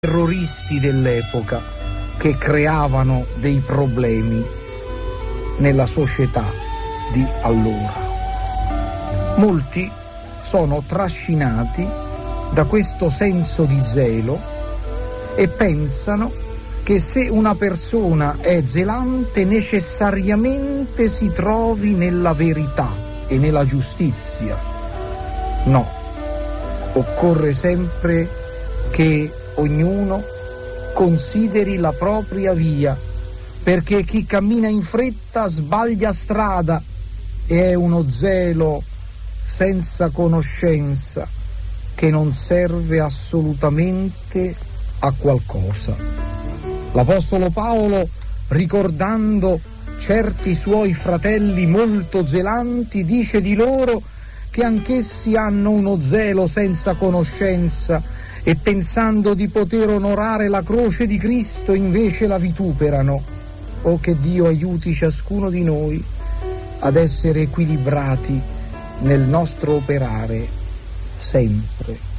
terroristi dell'epoca che creavano dei problemi nella società di allora. Molti sono trascinati da questo senso di zelo e pensano che se una persona è zelante necessariamente si trovi nella verità e nella giustizia. No, occorre sempre che ognuno consideri la propria via, perché chi cammina in fretta sbaglia strada e è uno zelo senza conoscenza che non serve assolutamente a qualcosa. L'Apostolo Paolo, ricordando certi suoi fratelli molto zelanti, dice di loro che anch'essi hanno uno zelo senza conoscenza e pensando di poter onorare la croce di Cristo invece la vituperano. Oh, che Dio aiuti ciascuno di noi ad essere equilibrati nel nostro operare sempre.